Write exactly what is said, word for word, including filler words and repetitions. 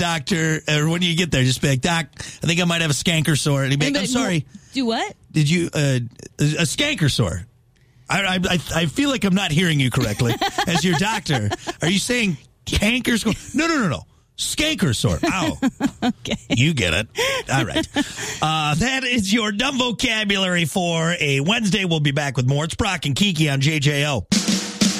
doctor, or when you get there, just be like, Doc, I think I might have a skanker sore. And he'd be like, I'm sorry. Do what? Did you, uh, a skanker sore? I, I, I feel like I'm not hearing you correctly as your doctor. Are you saying canker sore? No, no, no, no. Skanker sore. Ow. Okay. You get it. All right. Uh, that is your dumb vocabulary for a Wednesday. We'll be back with more. It's Brock and Kiki on J J O.